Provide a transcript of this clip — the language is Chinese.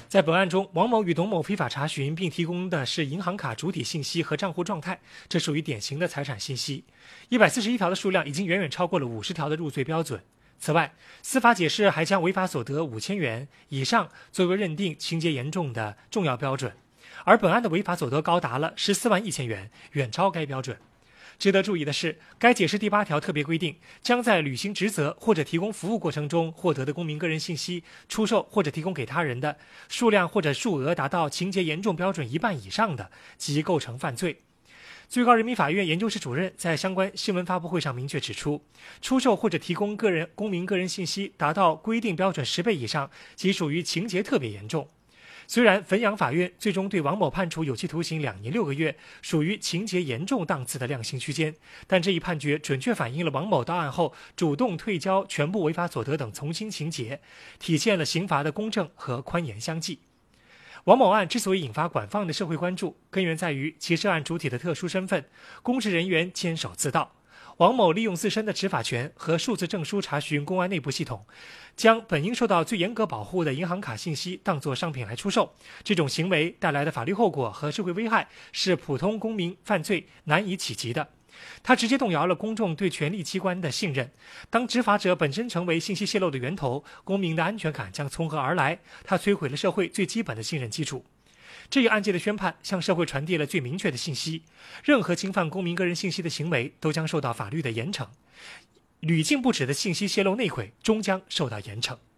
在本案中，王某与董某非法查询并提供的是银行卡主体信息和账户状态，这属于典型的财产信息。141条的数量已经远远超过了50条的入罪标准。此外，司法解释还将违法所得5000元以上作为认定情节严重的重要标准，而本案的违法所得高达了14万1000元，远超该标准。值得注意的是，该解释第8条特别规定，将在履行职责或者提供服务过程中获得的公民个人信息，出售或者提供给他人的数量或者数额达到情节严重标准1半以上的，即构成犯罪。最高人民法院研究室主任在相关新闻发布会上明确指出，出售或者提供公民个人信息达到规定标准10倍以上，即属于情节特别严重。虽然汾阳法院最终对王某判处有期徒刑2年6个月，属于情节严重档次的量刑区间，但这一判决准确反映了王某到案后主动退交全部违法所得等从轻情节，体现了刑罚的公正和宽严相济。王某案之所以引发广泛的社会关注，根源在于其涉案主体的特殊身份，公职人员监守自盗。王某利用自身的执法权和数字证书查询公安内部系统，将本应受到最严格保护的银行卡信息当作商品来出售，这种行为带来的法律后果和社会危害是普通公民犯罪难以企及的。它直接动摇了公众对权力机关的信任。当执法者本身成为信息泄露的源头，公民的安全感将从何而来？它摧毁了社会最基本的信任基础。这一案件的宣判向社会传递了最明确的信息：任何侵犯公民个人信息的行为都将受到法律的严惩，屡禁不止的信息泄露内鬼终将受到严惩。